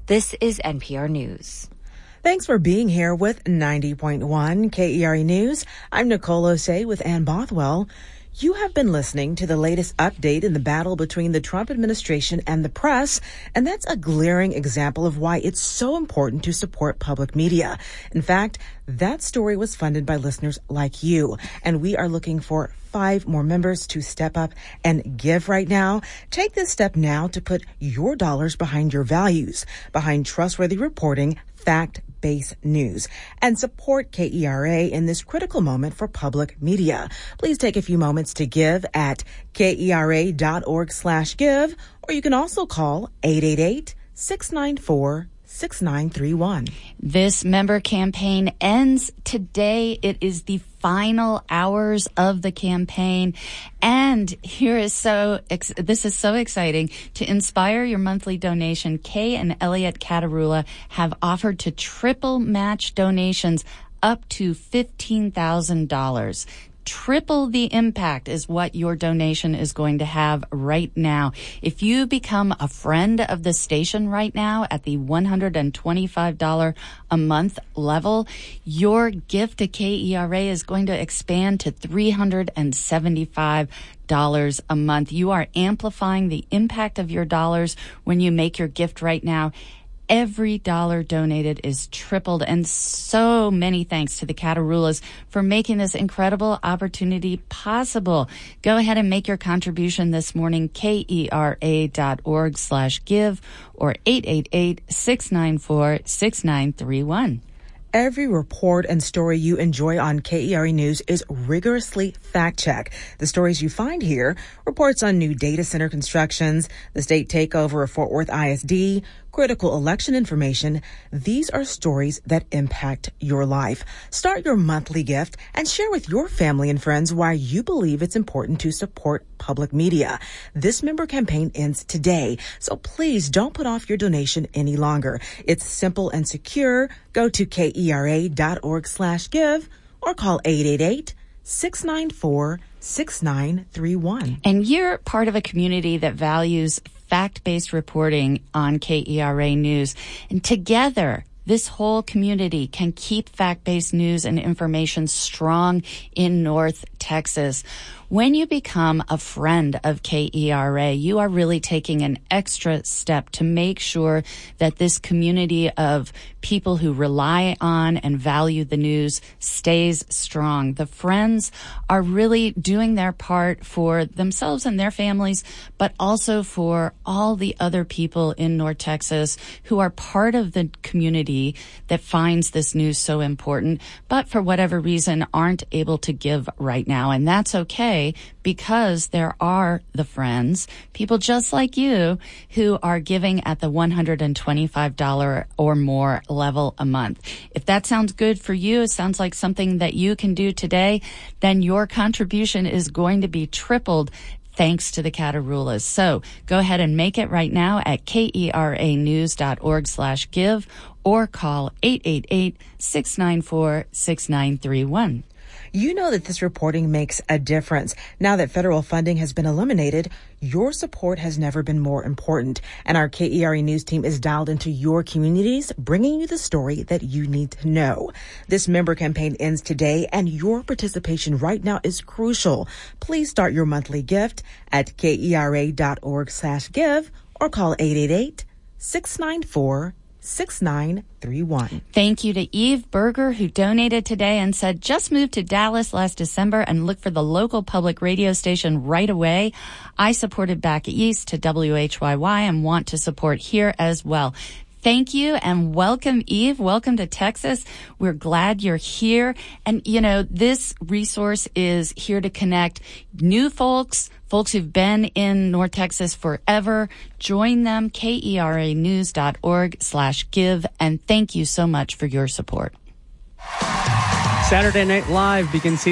This is NPR News. Thanks for being here with 90.1 KERE News. I'm Nicole Osei with Ann Bothwell. You have been listening to the latest update in the battle between the Trump administration and the press, and that's a glaring example of why it's so important to support public media. In fact, that story was funded by listeners like you, and we are looking for 5 more members to step up and give right now. Take this step now to put your dollars behind your values, behind trustworthy reporting, fact-based news, and support KERA in this critical moment for public media. Please take a few moments to give at kera.org/give, or you can also call 888-694-6931. This member campaign ends today. It is the final hours of the campaign. And this is so exciting. To inspire your monthly donation, Kay and Elliot Catarula have offered to triple match donations up to $15,000. Triple the impact is what your donation is going to have right now. If you become a friend of the station right now at the $125 a month level, your gift to KERA is going to expand to $375 a month. You are amplifying the impact of your dollars when you make your gift right now. Every dollar donated is tripled, and so many thanks to the Catarulas for making this incredible opportunity possible. Go ahead and make your contribution this morning, kera.org/give or 888-694-6931. Every report and story you enjoy on KERE News is rigorously fact-checked. The stories you find here, reports on new data center constructions, the state takeover of Fort Worth ISD, critical election information, these are stories that impact your life. Start your monthly gift and share with your family and friends why you believe it's important to support public media. This member campaign ends today, so please don't put off your donation any longer. It's simple and secure. Go to kera.org/give or call 888-694-6931. And you're part of a community that values fact-based reporting on KERA News. And together, this whole community can keep fact-based news and information strong in North Texas. When you become a friend of KERA, you are really taking an extra step to make sure that this community of people who rely on and value the news stays strong. The friends are really doing their part for themselves and their families, but also for all the other people in North Texas who are part of the community that finds this news so important, but for whatever reason aren't able to give right now. And that's okay, because there are the friends, people just like you, who are giving at the $125 or more level a month. If that sounds good for you, it sounds like something that you can do today, then your contribution is going to be tripled thanks to the Catarulas. So go ahead and make it right now at keranews.org/give or call 888-694-6931. You know that this reporting makes a difference. Now that federal funding has been eliminated, your support has never been more important. And our KERE News team is dialed into your communities, bringing you the story that you need to know. This member campaign ends today, and your participation right now is crucial. Please start your monthly gift at kera.org/give or call 888-694-6931. Thank you to Eve Berger, who donated today and said, just moved to Dallas last December and looked for the local public radio station right away. I supported back east to WHYY and want to support here as well. Thank you and welcome, Eve. Welcome to Texas. We're glad you're here. And, you know, this resource is here to connect new folks who've been in North Texas forever. Join them, keranews.org/give. And thank you so much for your support. Saturday Night Live begins